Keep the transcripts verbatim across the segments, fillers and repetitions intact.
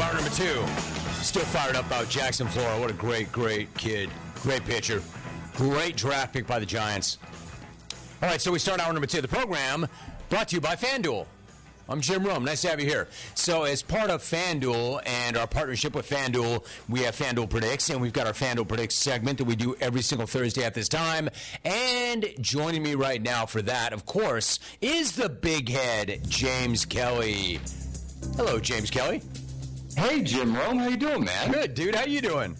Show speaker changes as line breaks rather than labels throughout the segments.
Hour number two. Still fired up about Jackson Flora. What a great, great kid. Great pitcher. Great draft pick by the Giants. All right, so we start hour number two of the program, brought to you by FanDuel. I'm Jim Rome. Nice to have you here. So as part of FanDuel and our partnership with FanDuel, we have FanDuel Predicts, and we've got our FanDuel Predicts segment that we do every single Thursday at this time. And joining me right now for that, of course, is the big head, James Kelly. Hello, James Kelly.
Hey, Jim Rome. How you doing, man?
Good, dude. How you doing?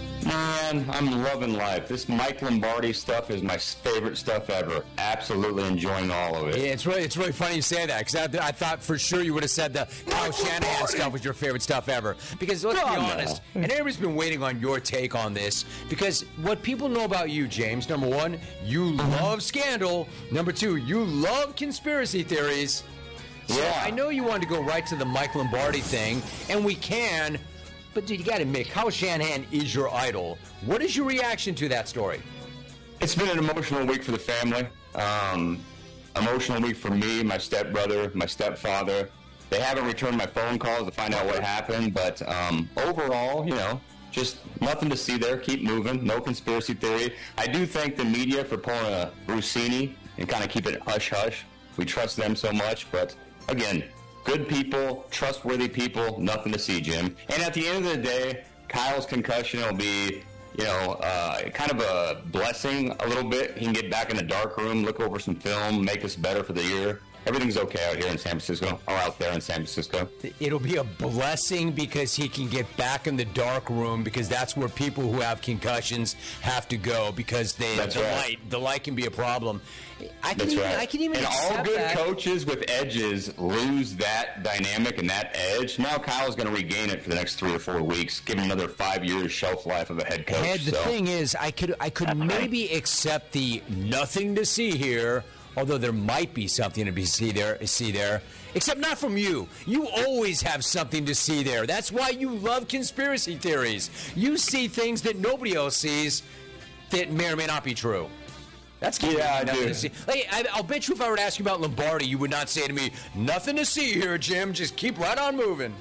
Man, I'm loving life. This Mike Lombardi stuff is my favorite stuff ever. Absolutely enjoying all of it.
Yeah, it's really, it's really funny you say that, because I, I thought for sure you would have said the Kyle Shanahan stuff was your favorite stuff ever. Because let's be honest, and everybody's been waiting on your take on this, because what people know about you, James, number one, you love scandal. Number two, you love conspiracy theories. So
Yeah.
I know you wanted to go right to the Mike Lombardi thing, and we can. But, dude, you got to admit, Kyle Shanahan is your idol. What is your reaction to that story?
It's been an emotional week for the family. Um, emotional week for me, my stepbrother, my stepfather. They haven't returned my phone calls to find out what happened, but um, overall, you know, just nothing to see there. Keep moving. No conspiracy theory. I do thank the media for pulling a Rossini and kind of keep it hush-hush. We trust them so much, but, again, good people, trustworthy people, nothing to see, Jim. And at the end of the day, Kyle's concussion will be, you know, uh, kind of a blessing a little bit. He can get back in the dark room, look over some film, make us better for the year. Everything's okay out here in San Francisco, or out there in San Francisco.
It'll be a blessing because he can get back in the dark room, because that's where people who have concussions have to go, because they,
That's
the
right.
light the light can be a problem. I can
That's
even,
right.
I can even
and all
accept
good
that.
coaches with edges lose that dynamic and that edge. Now Kyle's going to regain it for the next three or four weeks, give him another five years shelf life of a head coach.
Ed, the
so.
thing is, I could I could maybe accept the nothing to see here, although there might be something to be see there, see there, except not from you. You always have something to see there. That's why you love conspiracy theories. You see things that nobody else sees that may or may not be true. That's
Yeah, I
nothing
do.
to see. Like, I, I'll bet you if I were to ask you about Lombardi, you would not say to me, nothing to see here, Jim. Just keep right on moving.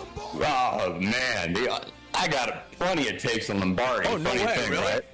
Oh, man. The, I got plenty of takes on Lombardi.
Oh, no
Funny
way,
thing,
really?
right?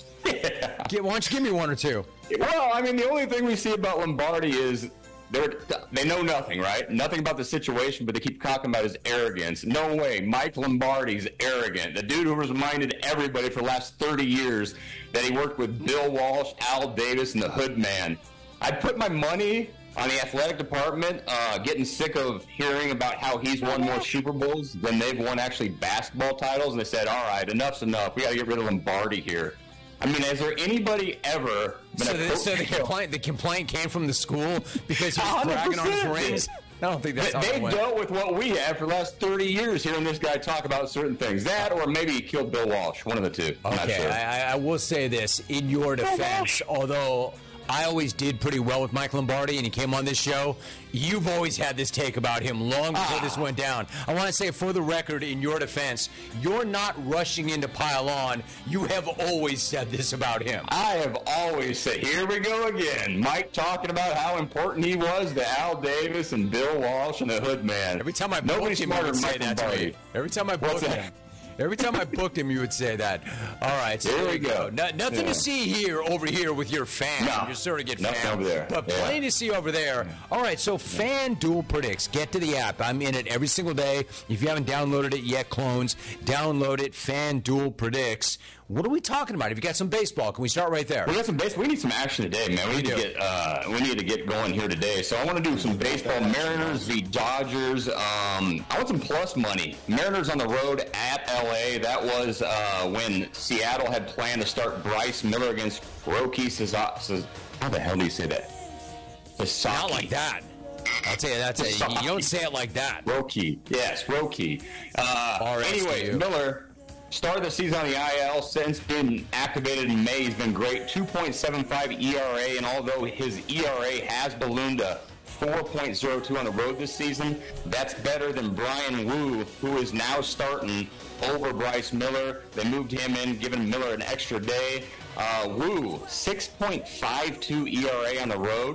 Yeah.
Get, why don't you give me one or two?
Well, I mean, the only thing we see about Lombardi is they're, they know nothing, right? Nothing about the situation, but they keep talking about his arrogance. No way. Mike Lombardi's arrogant. The dude who has reminded everybody for the last thirty years that he worked with Bill Walsh, Al Davis, and the Hood Man. I'd put my money on the athletic department, uh, getting sick of hearing about how he's won more Super Bowls than they've won actually basketball titles. And they said, all right, enough's enough. We got to get rid of Lombardi here. I mean, has there anybody ever been
So,
a
the,
coach?
so the complaint the complaint came from the school because he was
one hundred
bragging on his
percent.
rings? I don't think that's how
They've
it went.
dealt with what we have for the last thirty years hearing this guy talk about certain things. That, or maybe he killed Bill Walsh. One of the two. I'm not
Okay,
sure.
I, I will say this in your defense, although I always did pretty well with Mike Lombardi and he came on this show, you've always had this take about him long before
Ah.
this went down. I want to say for the record, in your defense, you're not rushing in to pile on. You have always said this about him.
I have always said, here we go again. Mike talking about how important he was to Al Davis and Bill Walsh and the Hood Man.
Every time I
Nobody
booked him,
smarter
you would
than
say
Mike
that to
Lombardi.
me. Every time I booked
What's
him.
that?
Every time I booked him, you would say that. All right, so
There
there
we
you go.
go.
No, nothing
Yeah.
to see here over here with your fan,
No.
your surrogate
Nothing
fan.
over there.
But
Yeah.
plenty to see over there. All right, so FanDuel Predicts. Get to the app. I'm in it every single day. If you haven't downloaded it yet, clones, download it. FanDuel Predicts. What are we talking about? Have you got some baseball? Can we start right there?
We got some base. We need some action today, man. We need
We
to
do.
get uh, we need to get going here today. So I want to do some baseball. Mariners v Dodgers. Um, I want some plus money. Mariners on the road at L A. That was uh, when Seattle had planned to start Bryce Miller against Roki Sasaki. How the hell do you say that? Sasaki.
Not like that. I'll tell you that's it. You don't say it like that.
Roki. Yes, Roki. Uh,
R S to
anyways,
you.
Miller started the season on the I L, since been activated in May. He's been great. two point seven five E R A, and although his E R A has ballooned to four point oh two on the road this season, that's better than Brian Wu, who is now starting over Bryce Miller. They moved him in, giving Miller an extra day. Uh, Wu, six point five two E R A on the road.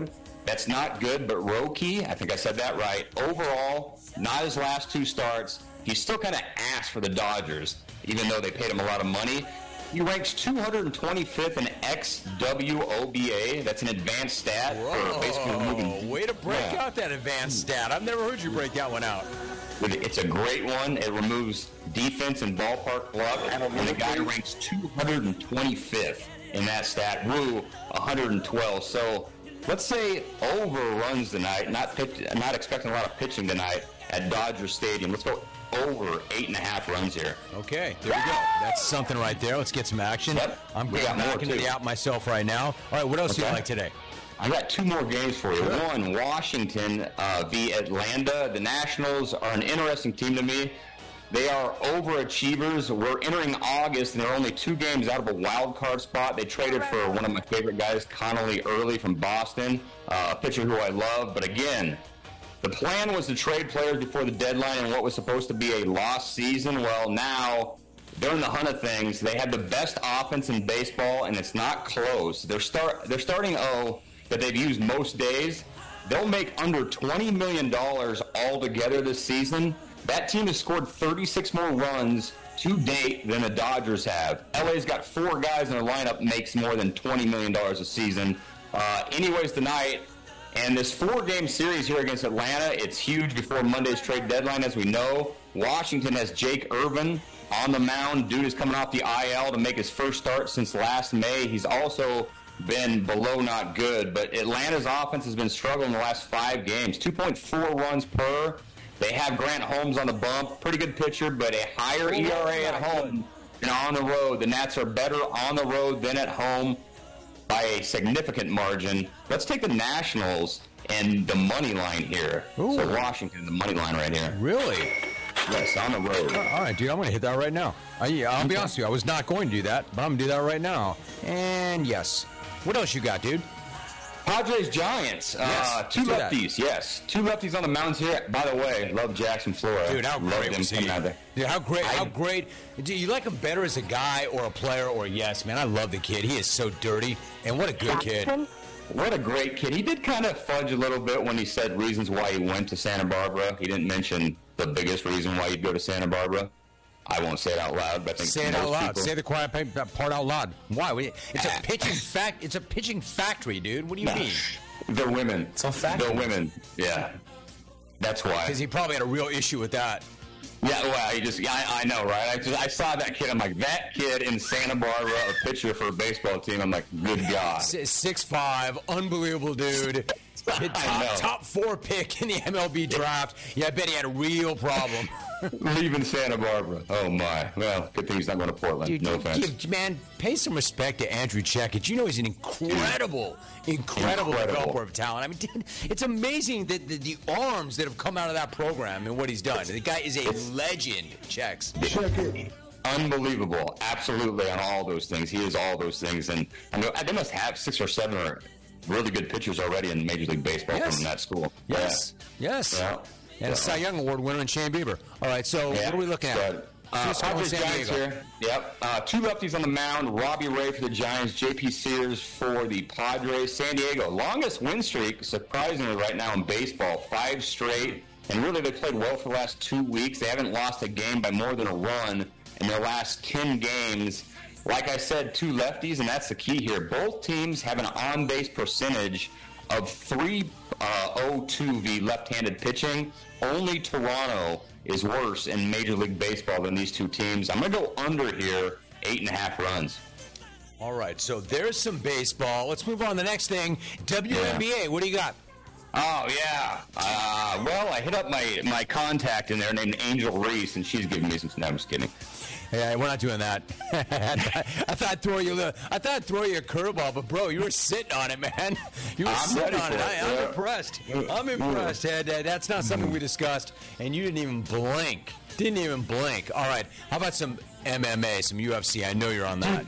That's not good, but Roki, I think I said that right. Overall, not his last two starts. He's still kind of ass for the Dodgers, even though they paid him a lot of money. He ranks two hundred twenty-fifth in X W O B A. That's an advanced stat.
Whoa,
for basically removing,
way to break
yeah.
out that advanced stat. I've never heard you break that one out.
It's a great one. It removes defense and ballpark luck. And the guy ranks two hundred twenty-fifth in that stat. Rue, one hundred twelve. So let's say over runs tonight. Not pitch, not expecting a lot of pitching tonight at Dodger Stadium. Let's go over eight and a half runs here.
Okay, there we go. That's something right there. Let's get some action.
Yep.
I'm
We
going
got more,
back into
too.
the app myself right now. All right, what else do you
Okay.
like today?
I got two more games for you. One, Washington uh, v. Atlanta. The Nationals are an interesting team to me. They are overachievers. We're entering August, and they're only two games out of a wild card spot. They traded for one of my favorite guys, Connolly Early from Boston, uh, a pitcher who I love. But again, the plan was to trade players before the deadline in what was supposed to be a lost season. Well, now they're in the hunt of things. They have the best offense in baseball, and it's not close. They're start they're starting O that they've used most days. They'll make under twenty million dollars altogether this season. That team has scored thirty-six more runs to date than the Dodgers have. L A's got four guys in their lineup makes more than twenty million dollars a season. Uh, anyways, tonight, and this four-game series here against Atlanta, it's huge before Monday's trade deadline, as we know. Washington has Jake Irvin on the mound. Dude is coming off the I L to make his first start since last May. He's also been below not good, but Atlanta's offense has been struggling the last five games. two point four runs per. They have Grant Holmes on the bump. Pretty good pitcher, but a higher E R A at home than on the road. The Nats are better on the road than at home by a significant margin. Let's take the Nationals and the money line here.
Ooh.
So Washington, the money line right here.
Really?
Yes, on the road.
All right, dude, I'm going to hit that right now. Uh, yeah, I'll be honest with you. I was not going to do that, but I'm going to do that right now. And yes. What else you got, dude?
Padres Giants.
Yes,
uh, two
do that.
lefties, yes. Two lefties on the mounds here. By the way, love Jackson Flora.
Dude, how
love
great
him
was he?
coming out there.
Dude, how great, how
I-
great. Do you like him better as a guy or a player or yes, man? I love the kid. He is so dirty, and what a good kid.
What a great kid. He did kind of fudge a little bit when he said reasons why he went to Santa Barbara. He didn't mention the biggest reason why he'd go to Santa Barbara. I won't say it out loud, but I think
Say it
most
out loud.
people-
Say the quiet pa- part out loud. Why? It's a pitching fact. It's a pitching factory, dude. What do you
Nah.
mean?
They're women.
It's all factory.
They're women. Yeah. That's why.
Because he probably had a real issue with that.
Yeah, well, he just, yeah, I, I know, right? I just, I saw that kid. I'm like, that kid in Santa Barbara, a pitcher for a baseball team. I'm like, good God.
six five, unbelievable dude.
I
Top,
know.
top four pick in the M L B draft. Yeah, I bet he had a real problem.
Leaving Santa Barbara. Oh, my. Well, good thing he's not going to Portland.
Dude,
no
give-
offense.
give- man, pay some respect to Andrew Checkett. You know he's an incredible, incredible,
Incredible.
developer of talent. I mean, dude, it's amazing that the, the arms that have come out of that program and what he's done. The guy is a legend, Checks.
Unbelievable. Absolutely on all those things. He is all those things. And I know they must have six or seven or really good pitchers already in Major League Baseball
Yes.
from that school.
Yes, yes.
Yeah.
And a
So-
Cy Young Award winner in Shane Bieber. All right, so
Yeah.
what are we looking at?
So, uh,
Frisco and
Padres
San
Giants
Diego.
here. Yep. Uh, two lefties on the mound. Robbie Ray for the Giants. J P Sears for the Padres. San Diego. Longest win streak, surprisingly, right now in baseball. Five straight. And really, they played well for the last two weeks. They haven't lost a game by more than a run in their last ten games. Like I said, two lefties, and that's the key here. Both teams have an on-base percentage of three oh two v left-handed pitching. Only Toronto is worse in Major League Baseball than these two teams. I'm going to go under here, eight and a half runs.
All right, so there's some baseball. Let's move on to the next thing. W N B A, what do you got?
Oh, yeah. Uh, well, I hit up my, my contact in there named Angel Reese, and she's giving me some... No, I'm just kidding.
Yeah, we're not doing that. I thought I thought I'd throw you a little, I thought I'd throw you a curveball, but bro, you were sitting on it, man. You were
I'm
sitting
ready
on
for
it.
it,
I, I'm
yeah.
impressed. I'm impressed, Ed. Uh, That's not something we discussed, and you didn't even blink. Didn't even blink. All right, how about some M M A, some U F C? I know you're on that.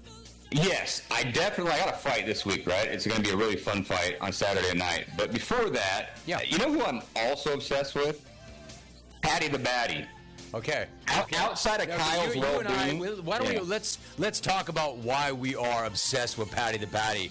Yes, I definitely I got a fight this week, right? It's going to be a really fun fight on Saturday night. But before that,
Yeah.
you know who I'm also obsessed with? Patty the Batty.
Okay.
Out-
okay.
outside of
Now,
Kyle's
you, you and I,
well-being-
why don't
Yeah.
we let's let's talk about why we are obsessed with Patty the Batty.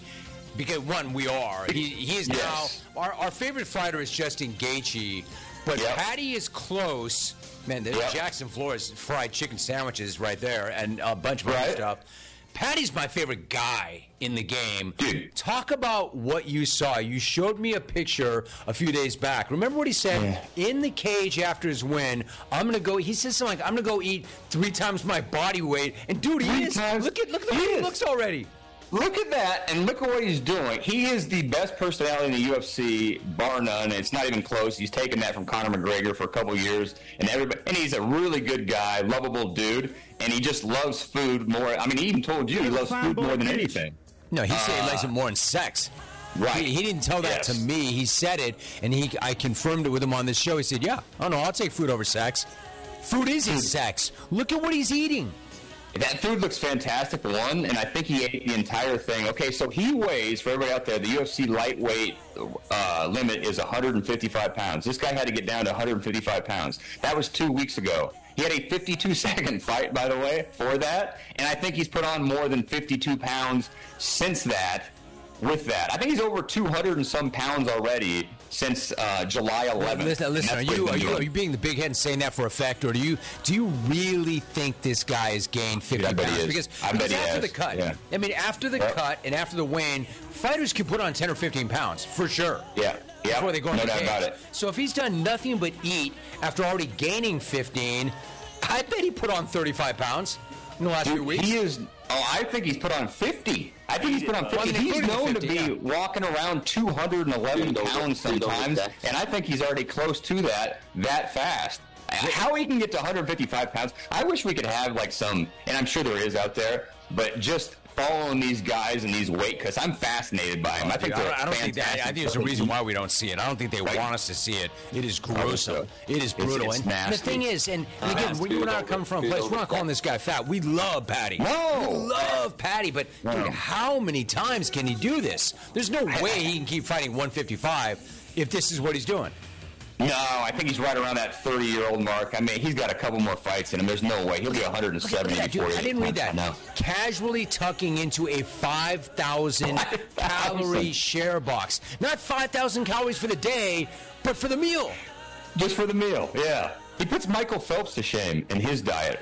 Because, one, we are. He, he is
Yes.
now, our, our favorite fighter is Justin Gaethje, but
Yep.
Paddy is close. Man, the
Yep.
Jackson Flores fried chicken sandwiches right there and a bunch of other
Right.
stuff. Paddy's my favorite guy in the game.
Dude.
Talk about what you saw. You showed me a picture a few days back. Remember what he said in the cage after his win? I'm gonna go. He says something like, "I'm gonna go eat three times my body weight." And dude, he
Three
is.
times?
Look at look at the
He
way he
is.
looks already.
Look at that, and look at what he's doing. He is the best personality in the U F C, bar none. It's not even close. He's taken that from Conor McGregor for a couple years, and everybody. And he's a really good guy, lovable dude, and he just loves food more. I mean, he even told you he loves food more than anything.
No, he said he
Uh,
likes it more than sex.
Right.
He, he didn't tell that
Yes.
to me. He said it, and he I confirmed it with him on this show. He said, "Yeah, oh no, I'll take food over sex. Food is his sex. Look at what he's eating."
That food looks fantastic, one, and I think he ate the entire thing. Okay, so he weighs, for everybody out there, the U F C lightweight uh, limit is one hundred fifty-five pounds. This guy had to get down to one hundred fifty-five pounds. That was two weeks ago. He had a fifty-two second fight, by the way, for that, and I think he's put on more than fifty-two pounds since that. With that, I think he's over two hundred and some pounds already since uh, July eleventh.
Listen, listen are
And that's
you
what
are
he's
you
been
are you being the big head and saying that for effect, or do you do you really think this guy has gained fifty
I bet he
pounds?
is.
Because,
I bet
because
he
after
has.
the cut,
Yeah.
I mean, after the
Yep.
cut and after the weigh-in, fighters can put on ten or fifteen pounds for sure.
Yeah, yeah,
Before they go in
no
the
doubt
cage.
about it.
So if he's done nothing but eat after already gaining fifteen, I bet he put on thirty-five pounds in the last few weeks.
He is. Oh, I think he's put on fifty. I think he's put on
Well, I
fifty.
mean,
He's
including the
known to
fifty,
be
yeah.
walking around two hundred eleven
Dude, those
pounds
are- dude, those are
sometimes,
decks.
and I think he's already close to that that fast. How he can get to one hundred fifty-five pounds? I wish we could have like some, and I'm sure there is out there, but just following these guys and these weight cuts, I'm fascinated by them. I think
Dude,
they're
I, don't- I don't think that. I
fantastic.
think there's a reason why we don't see it. I don't think they
Right.
want us to see it. It is gruesome.
so.
It is
It's-
brutal.
it's
and the
nasty.
thing is, and, and again,
nasty.
when you and I are
It's
coming from a
over-
place,
it's
we're not
over
calling this guy fat. We love Patty.
No.
we love Patty. But
No.
dude, how many times can he do this? There's no way he can keep fighting one fifty-five if this is what he's doing.
No, I think he's right around that thirty-year-old mark. I mean, he's got a couple more fights in him. There's no way he'll be one hundred seventy
Yeah, dude,
before he-
I didn't read that.
No.
Casually tucking into a five thousand calorie share box. Not five thousand calories for the day, but for the meal.
Just for the meal, yeah. He puts Michael Phelps to shame in his diet.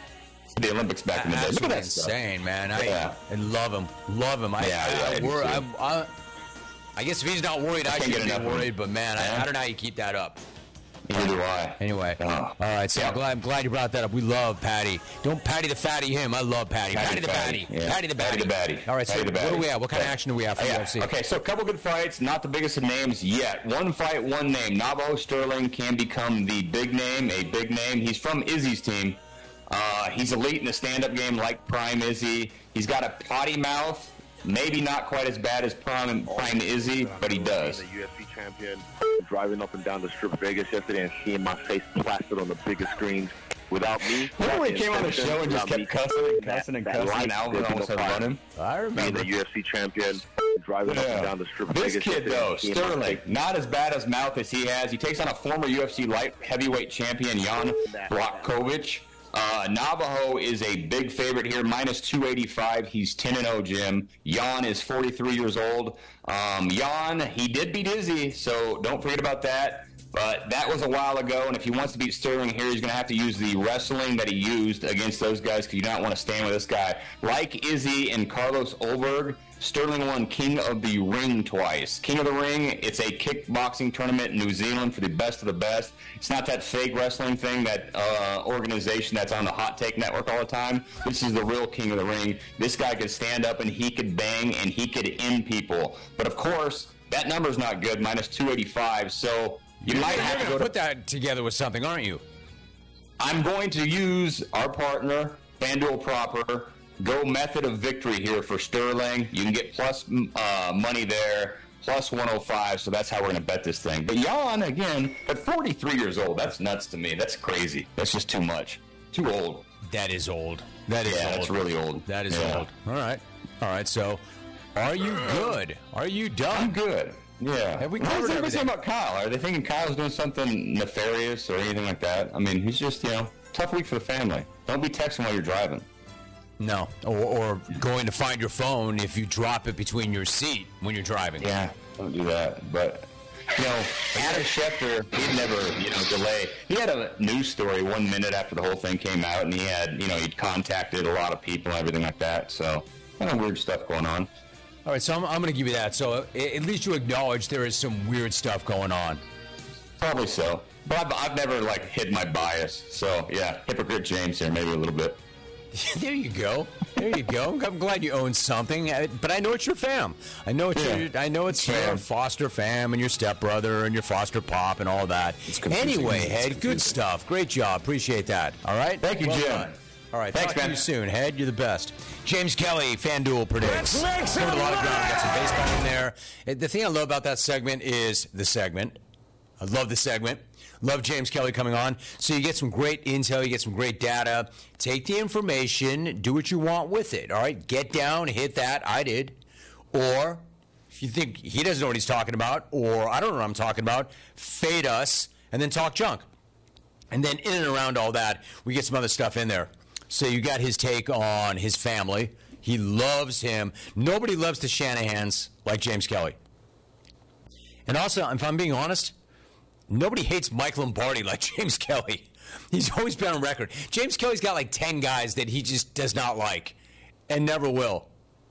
The Olympics back in the day. Look at
Absolutely
that stuff.
insane, man. I,
Yeah.
I love him. Love him. I,
Yeah,
I,
yeah, I
I,
do
worry,
too.
I'm- I, I guess if he's not worried, I,
can't
should
get
be
enough of him.
worried. But man, I,
Yeah.
I don't know how you keep that up.
Neither do I.
Anyway,
Oh.
all right. So
Yeah.
I'm glad, I'm glad you brought that up. We love Patty. Don't Patty the fatty him. I love Patty. Patty,
Patty
the
the
Patty.
fatty. Yeah.
Patty the
Patty
Patty.
the Batty.
All right. So
Patty the
what do
Batty.
we have? What kind of
Yeah.
action do we have for
Yeah.
U F C?
Okay, so a couple good fights, not the biggest of names yet. One fight, one name. Navajo Sterling can become the big name, a big name. He's from Izzy's team. Uh, he's elite in the stand-up game like Prime Izzy. He's got a potty mouth. Maybe not quite as bad as Prime, Prime Izzy, but he does.
The U F C champion, driving up and down the strip of Vegas yesterday and seeing my face plastered on the biggest screens without me.
Remember when he came on the show and just
without me,
kept cussing and cussing and
that-
cussing,
that
and
light
Alvin
did
almost
no
had to run
fire.
him?
I
Being
remember.
the U F C champion, driving up and down the strip of
This
Vegas.
kid,
yesterday
though,
and seeing my
Sterling,
face.
not as bad as mouth as he has. He takes on a former U F C light heavyweight champion, Jan Blachowicz. Uh, Navajo is a big favorite here, minus two eighty-five. He's ten and oh, Jim. Jan is forty-three years old. Um, Jan, he did beat Izzy, so don't forget about that. But that was a while ago, and if he wants to beat Sterling here, he's going to have to use the wrestling that he used against those guys because you don't want to stand with this guy. Like Izzy and Carlos Olberg, Sterling won King of the Ring twice. King of the Ring, it's a kickboxing tournament in New Zealand for the best of the best. It's not that fake wrestling thing, that uh, organization that's on the Hot Take Network all the time. This is the real King of the Ring. This guy could stand up and he could bang and he could end people. But of course, that number's not good, minus two eighty-five, so you might
You're
have to
going
go
to
to
put that together with something, aren't you?
I'm going to use our partner, FanDuel Proper. Go method of victory here for Sterling. You can get plus uh, money there, plus one oh five, so that's how we're going to bet this thing. But Jan, again, at forty-three years old, that's nuts to me. That's crazy. That's just too much. Too old.
That is old. That is
Yeah,
old.
that's really old.
That is
Yeah.
old. All right. All right. So, are you good? Are you
I'm
done?
good. Yeah.
Have we
What
covered
is everybody saying
everything?
about Kyle? Are they thinking Kyle's doing something nefarious or anything like that? I mean, he's just, you know, tough week for the family. Don't be texting while you're driving.
No, or, or going to find your phone if you drop it between your seat when you're driving.
Yeah, don't do that. But, you know, Adam Schefter, he'd never, you know, delay. He had a news story one minute after the whole thing came out, and he had, you know, he'd contacted a lot of people and everything like that. So, kind of weird stuff going on.
All right, so I'm, I'm going to give you that. So at least you acknowledge there is some weird stuff going on.
Probably so. But I've, I've never, like, hid my bias. So, yeah, hypocrite James here, maybe a little bit.
There you go. There you go. I'm glad you own something, but I know it's your fam. I know it's
Yeah.
your, I know it's
Fam.
your foster fam and your stepbrother and your foster pop and all that. Anyway,
It's
Head,
confusing.
good stuff. Great job. Appreciate that. All right.
Thank you,
Well
Jim.
done. All right.
Thanks,
talk to
man.
you soon, Head. You're the best. James Kelly, FanDuel predicts.
Let's make some
Covered a lot of ground. Got some
noise!
baseball in there. Uh, The thing I love about that segment is the segment. I love the segment. Love James Kelly coming on. So you get some great intel, you get some great data. Take the information, do what you want with it. All right, get down, hit that. I did. Or if you think he doesn't know what he's talking about, or I don't know what I'm talking about, fade us and then talk junk. And then in and around all that, we get some other stuff in there. So you got his take on his family. He loves him. Nobody loves the Shanahans like James Kelly. And also, if I'm being honest, nobody hates Mike Lombardi like James Kelly. He's always been on record. James Kelly's got like ten guys that he just does not like and never will.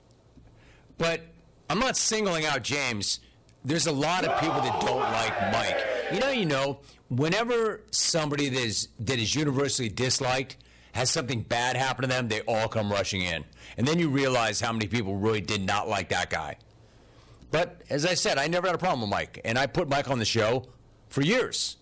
But I'm not singling out James. There's a lot of people that don't like Mike. You know, you know, whenever somebody that is, that is universally disliked has something bad happen to them, they all come rushing in. And then you realize how many people really did not like that guy. But as I said, I never had a problem with Mike. And I put Mike on the show for years.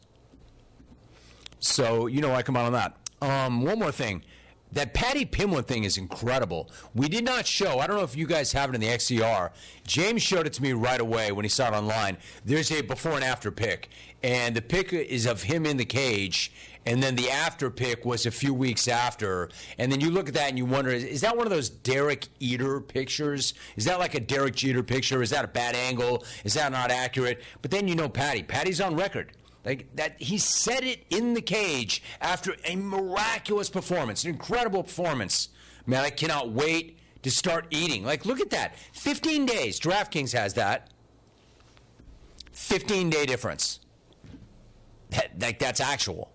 So, you know, I come out on that. Um, one more thing. That Patty Pimblett thing is incredible. We did not show, I don't know if you guys have it in the X C R. James showed it to me right away when he saw it online. There's a before and after pic. And the pic is of him in the cage. And then the after pic was a few weeks after. And then you look at that and you wonder, is, is that one of those Derek Jeter pictures? Is that like a Derek Jeter picture? Is that a bad angle? Is that not accurate? But then you know Patty. Patty's on record. Like that, he said it in the cage after a miraculous performance, an incredible performance. Man, I cannot wait to start eating. Like, look at that. fifteen days. DraftKings has that. fifteen day difference. That, like, that's actual.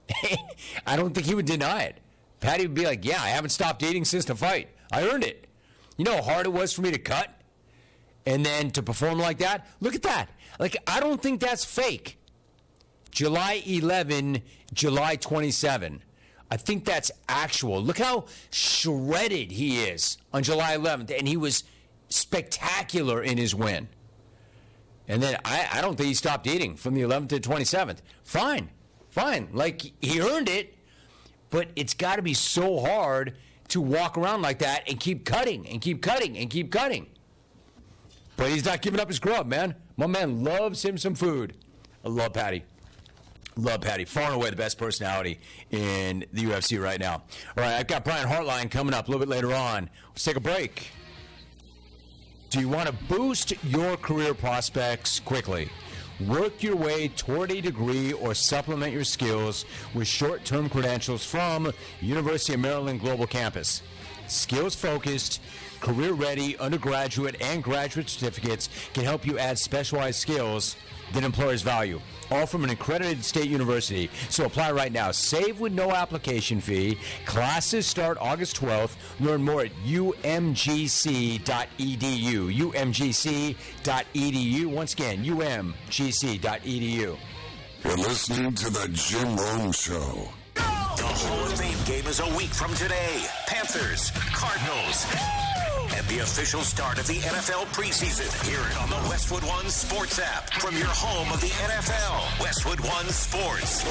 I don't think he would deny it. Patty would be like, yeah, I haven't stopped eating since the fight. I earned it. You know how hard it was for me to cut and then to perform like that? Look at that. Like, I don't think that's fake. July eleventh, July twenty-seventh. I think that's actual. Look how shredded he is on July eleventh, and he was spectacular in his win. And then I, I don't think he stopped eating from the eleventh to the twenty-seventh. Fine, fine. Like, he earned it, but it's got to be so hard to walk around like that and keep cutting and keep cutting and keep cutting. But he's not giving up his grub, man. My man loves him some food. I love Patty. Love Patty. Far and away the best personality in the U F C right now. All right, I've got Brian Hartline coming up a little bit later on. Let's take a break. Do you want to boost your career prospects quickly? Work your way toward a degree or supplement your skills with short-term credentials from University of Maryland Global Campus. Skills-focused, career-ready undergraduate and graduate certificates can help you add specialized skills that employers value, all from an accredited state university. So apply right now. Save with no application fee. Classes start August twelfth. Learn more at U M G C dot E D U. U M G C dot E D U. Once again, U M G C dot E D U.
You're listening to the Jim Rome Show.
The Hall of Fame game is a week from today. Panthers, Cardinals, and the official start of the N F L preseason. Hear it on the Westwood One Sports app from your home of the N F L. Westwood One Sports.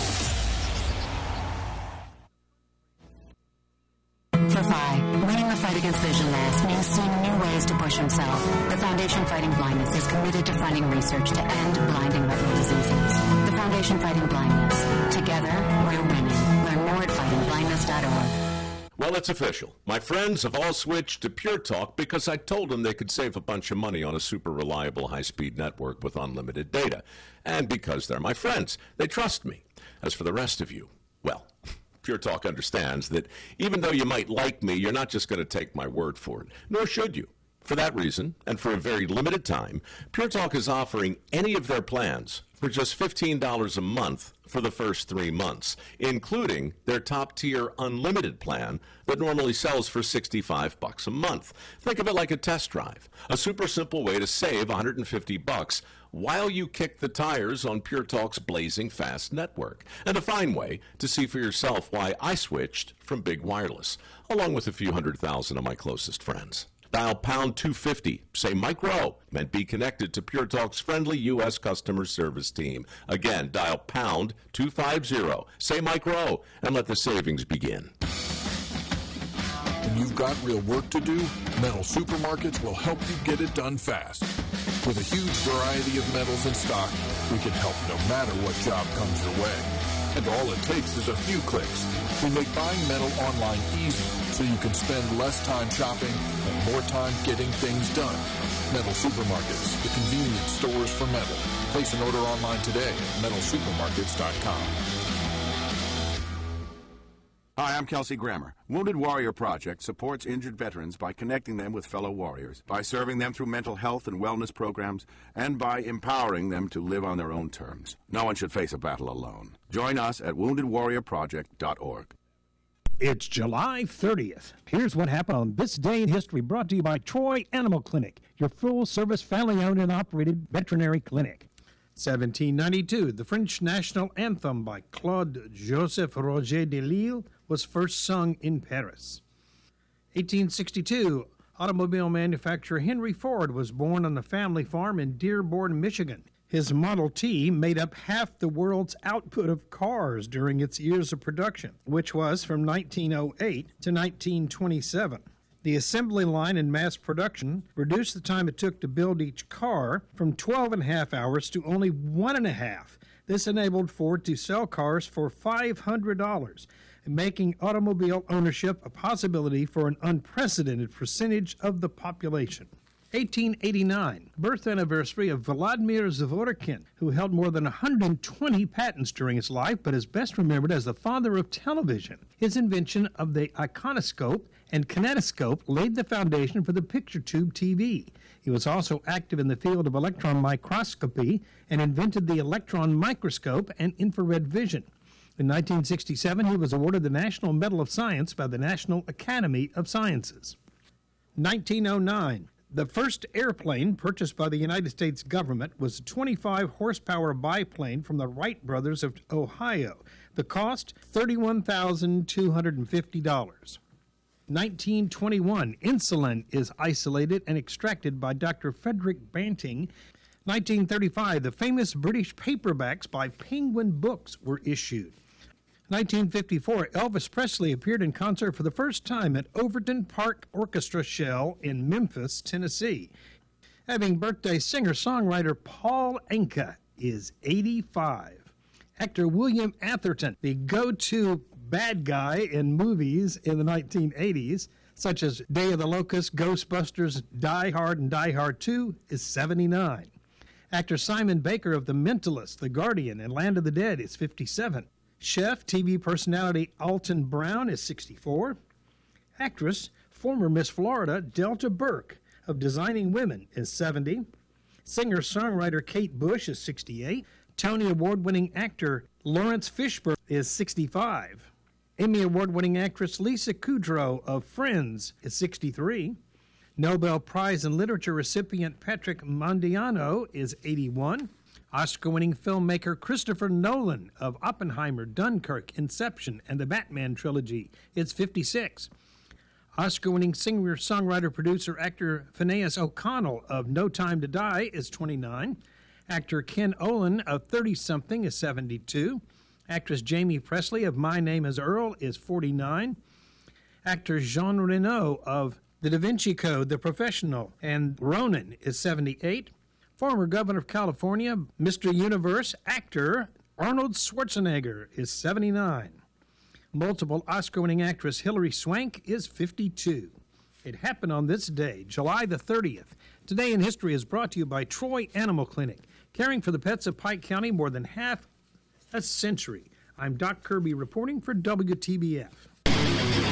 For Phi, winning the fight against vision loss means seeing new ways to push himself. The Foundation Fighting Blindness is committed to funding research to end blinding retinal diseases. The Foundation Fighting Blindness. Together, we're winning. Learn more at fighting blindness dot org.
Well, it's official. My friends have all switched to Pure Talk because I told them they could save a bunch of money on a super reliable high-speed network with unlimited data. And because they're my friends. They trust me. As for the rest of you, well, Pure Talk understands that even though you might like me, you're not just going to take my word for it, nor should you. For that reason, and for a very limited time, Pure Talk is offering any of their plans for just fifteen dollars a month for the first three months, including their top-tier unlimited plan that normally sells for sixty-five bucks a month. Think of it like a test drive, a super simple way to save one hundred fifty bucks while you kick the tires on Pure Talk's blazing fast network, and a fine way to see for yourself why I switched from Big Wireless, along with a few hundred thousand of my closest friends. Dial pound two fifty, say Mike Rowe, and be connected to Pure Talk's friendly U S customer service team. Again, dial pound two fifty, say Mike Rowe, and let the savings begin.
When you've got real work to do, Metal Supermarkets will help you get it done fast. With a huge variety of metals in stock, we can help no matter what job comes your way. And all it takes is a few clicks. We make buying metal online easy, so you can spend less time shopping and more time getting things done. Metal Supermarkets, the convenient stores for metal. Place an order online today at metal supermarkets dot com.
Hi, I'm Kelsey Grammer. Wounded Warrior Project supports injured veterans by connecting them with fellow warriors, by serving them through mental health and wellness programs, and by empowering them to live on their own terms. No one should face a battle alone. Join us at wounded warrior project dot org.
It's July thirtieth. Here's what happened on this day in history, brought to you by Troy Animal Clinic, your full-service, family-owned and operated veterinary clinic. seventeen ninety-two, the French national anthem by Claude Joseph Roger de Lille was first sung in Paris. eighteen sixty-two, automobile manufacturer Henry Ford was born on the family farm in Dearborn, Michigan. His Model T made up half the world's output of cars during its years of production, which was from nineteen oh eight to nineteen twenty-seven. The assembly line in mass production reduced the time it took to build each car from twelve and a half hours to only one and a half. This enabled Ford to sell cars for five hundred dollars, making automobile ownership a possibility for an unprecedented percentage of the population. eighteen eighty-nine, birth anniversary of Vladimir Zworykin, who held more than one hundred twenty patents during his life, but is best remembered as the father of television. His invention of the iconoscope and kinetoscope laid the foundation for the picture tube T V. He was also active in the field of electron microscopy and invented the electron microscope and infrared vision. In nineteen sixty-seven, he was awarded the National Medal of Science by the National Academy of Sciences. nineteen oh nine, the first airplane purchased by the United States government was a twenty-five horsepower biplane from the Wright brothers of Ohio. The cost, thirty-one thousand two hundred fifty dollars. nineteen twenty-one, insulin is isolated and extracted by Doctor Frederick Banting. nineteen thirty-five, the famous British paperbacks by Penguin Books were issued. nineteen fifty-four, Elvis Presley appeared in concert for the first time at Overton Park Orchestra Shell in Memphis, Tennessee. Having birthday, singer-songwriter Paul Anka is eighty-five. Actor William Atherton, the go-to bad guy in movies in the nineteen eighties, such as Day of the Locust, Ghostbusters, Die Hard, and Die Hard two, is seventy-nine. Actor Simon Baker of The Mentalist, The Guardian, and Land of the Dead is fifty-seven. Chef, T V personality Alton Brown is sixty-four. Actress, former Miss Florida, Delta Burke of Designing Women is seventy. Singer-songwriter Kate Bush is sixty-eight. Tony Award-winning actor Lawrence Fishburne is sixty-five. Emmy Award-winning actress Lisa Kudrow of Friends is sixty-three. Nobel Prize in Literature recipient Patrick Modiano is eighty-one. Oscar-winning filmmaker Christopher Nolan of Oppenheimer, Dunkirk, Inception, and the Batman trilogy is fifty-six. Oscar-winning singer, songwriter, producer, actor Phineas O'Connell of No Time to Die is twenty-nine. Actor Ken Olin of thirty-something is seventy-two. Actress Jamie Presley of My Name is Earl is forty-nine. Actor Jean Reno of The Da Vinci Code, The Professional, and Ronin is seventy-eight. Former Governor of California, Mister Universe actor Arnold Schwarzenegger is seventy-nine. Multiple Oscar-winning actress Hilary Swank is fifty-two. It happened on this day, July the thirtieth. Today in History is brought to you by Troy Animal Clinic, caring for the pets of Pike County more than half a century. I'm Doc Kirby reporting for W T B F.